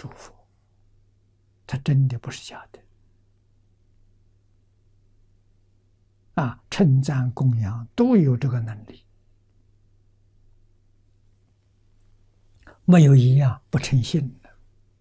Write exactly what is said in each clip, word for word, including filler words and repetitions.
诸佛，它真的不是假的。啊，称赞供养都有这个能力，没有一样不称信的。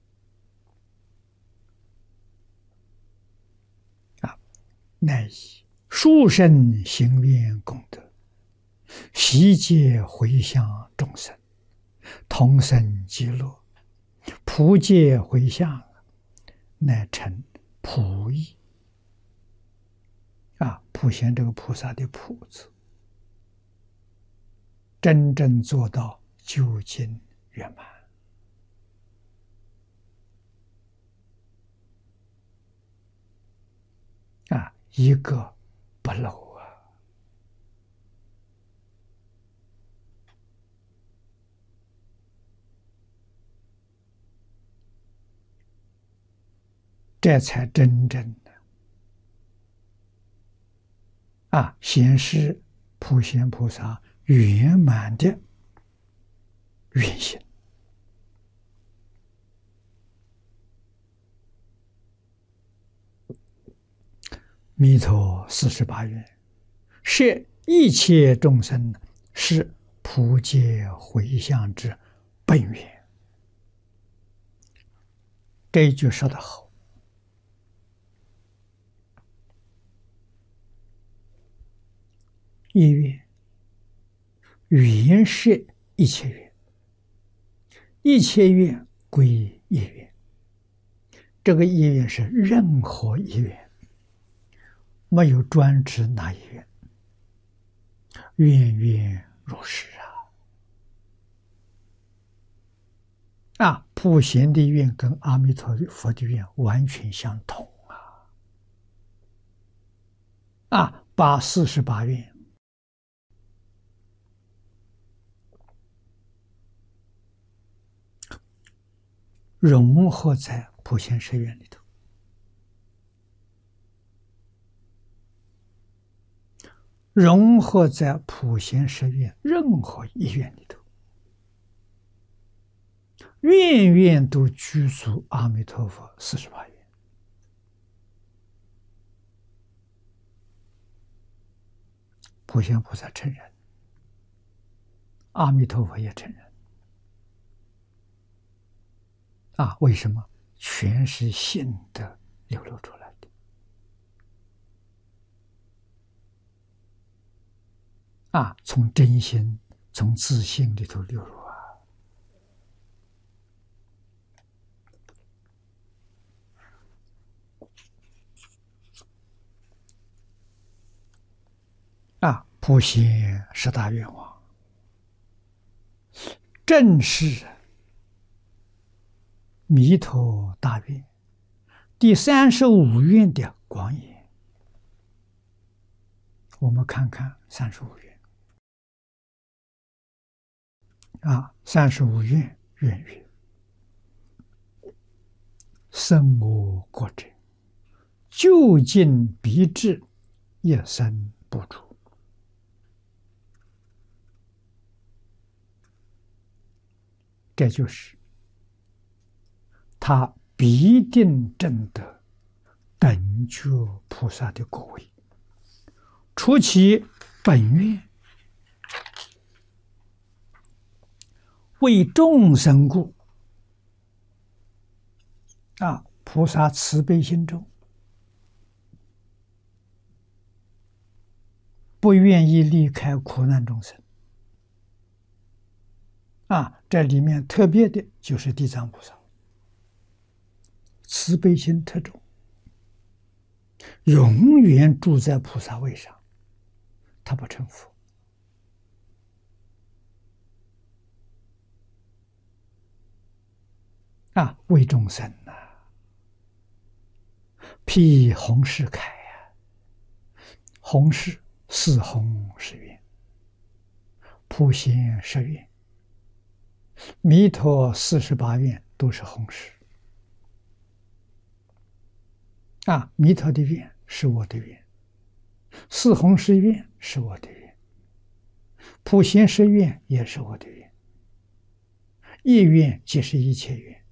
啊，乃以殊胜行愿功德，悉皆回向众生，同生极乐，普皆回向，乃成普义。啊，普贤这个菩萨的普字，真正做到究竟圆满。啊，一个不漏啊！这才真正的啊，显示普贤菩萨圆满的愿行。弥陀四十八愿，摄一切众生，是普皆回向之本愿。这一句说得好。一愿，愿摄一切愿，一切愿归一愿。这个一愿是任何一愿，没有专指哪一愿，愿愿如是啊！啊，普贤的愿跟阿弥陀佛的愿完全相同啊！啊，把四十八愿融合在普贤十愿里头，融合在普贤十愿任何一愿里头，愿愿都具足阿弥陀佛四十八愿。普贤菩萨承认，阿弥陀佛也承认。啊，为什么？全是信德流露出来的。啊，从真心、从自信里头流入啊。啊，普贤十大愿望，正是弥陀大愿第三十五愿的广言。我们看看三十五愿啊，三十五愿愿曰：生我国者，究竟必至，一生不除。这就是他必定证得等觉菩萨的果位，除其本愿，为众生故。啊，菩萨慈悲心中，不愿意离开苦难众生。啊，这里面特别的就是地藏菩萨，慈悲心特重，永远住在菩萨位上，他不成佛。啊，为众生呐、啊，辟弘誓开呀、啊，弘誓四弘誓愿，普贤十愿，弥陀四十八愿都是弘誓。啊，弥陀的愿是我的愿，四弘誓愿是我的愿，普贤十愿也是我的愿，一愿即是一切愿。